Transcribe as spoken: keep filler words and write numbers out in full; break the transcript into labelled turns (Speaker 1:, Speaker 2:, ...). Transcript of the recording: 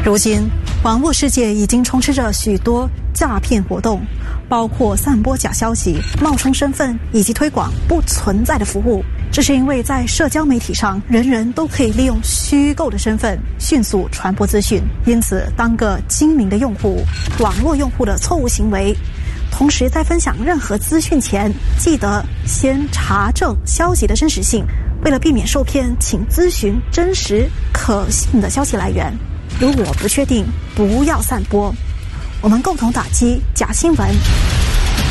Speaker 1: 如今，网络世界已经充斥着许多诈骗活动，包括散播假消息、冒充身份以及推广不存在的服务。这是因为在社交媒体上，人人都可以利用虚构的身份迅速传播资讯，因此当个精明的用户，网络用户的错误行为。同时，在分享任何资讯前，记得先查证消息的真实性。为了避免受骗，请咨询真实可信的消息来源。如果不确定，不要散播。我们共同打击假新闻。